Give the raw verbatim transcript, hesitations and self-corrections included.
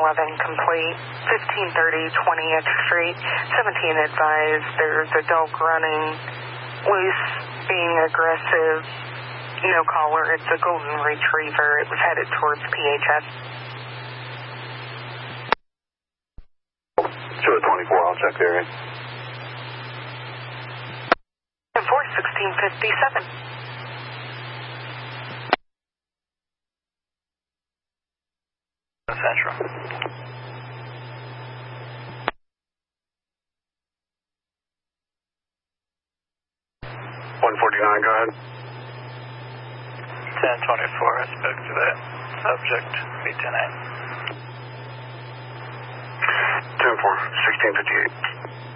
eleven complete, fifteen thirty twentieth Street, seventeen advised there's a dog running loose, being aggressive, no collar. It's a golden retriever. It was headed towards P H S. two twenty-four, I'll check the area. ten four, sixteen fifty-seven. Central. one forty-nine, go ahead. ten twenty-four, I spoke to that subject, B ten eight. ten four, sixteen fifty-eight.